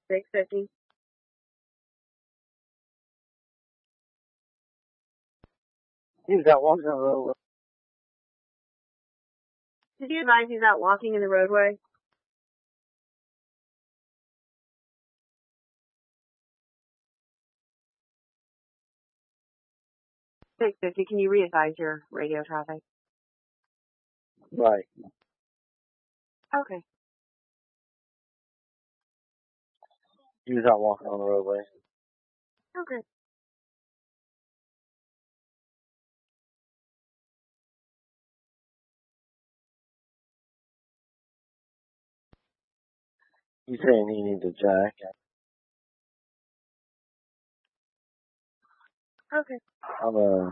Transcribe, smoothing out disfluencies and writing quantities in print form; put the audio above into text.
650. He was out walking on the road. Did you advise he's out walking in the roadway? .650, can you re-advise your radio traffic? Right. Okay. He was out walking on the roadway. Okay. He's saying he needs a jack. Okay. I'm